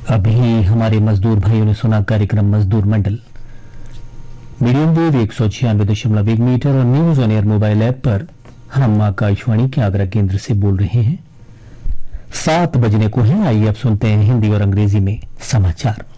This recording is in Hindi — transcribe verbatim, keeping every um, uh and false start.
अभी हमारे मजदूर भाइयों ने सुना कार्यक्रम मजदूर मंडल। मीडियम वेव एक सौ छियानवे दशमलव एक मीटर और news on air mobile app पर हम आकाशवाणी के आगरा केंद्र से बोल रहे हैं। सात बजने को है, आइए अब सुनते हैं हिंदी और अंग्रेजी में समाचार।